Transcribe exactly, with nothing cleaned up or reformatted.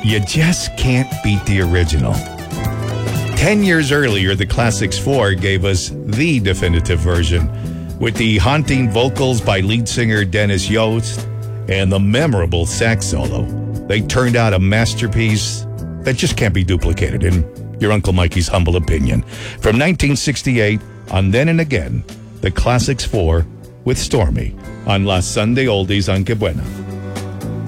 You just can't beat the original. Ten years earlier, the Classics four gave us the definitive version, with the haunting vocals by lead singer Dennis Yost and the memorable sax solo. They turned out a masterpiece that just can't be duplicated, in your Uncle Mikey's humble opinion. From nineteen sixty-eight on Then and Again, the Classics four with Stormy on La Sunday Oldies on Que Buena.